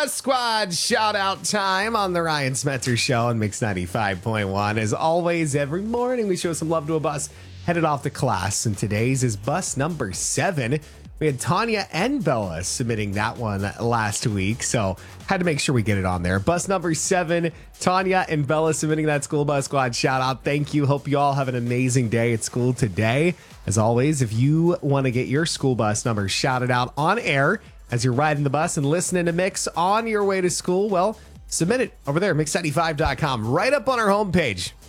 Squad shout out time on the Ryan Smetzer Show on Mix 95.1. As always, every morning we show some love to a bus headed off to class, and today's is bus number 7. We had Tanya and Bella submitting that one last week, so had to make sure we get it on there. Bus number 7, Tanya and Bella submitting that School Bus Squad shout out. Thank you. Hope you all have an amazing day at school today. As always, if you want to get your school bus number shouted out on air as you're riding the bus and listening to Mix on your way to school, well, submit it over there, mix95.com, right up on our homepage.